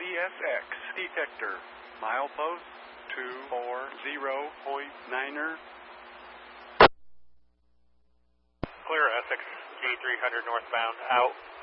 PSX detector. Milepost 240.9er. Clear Essex G300 northbound out.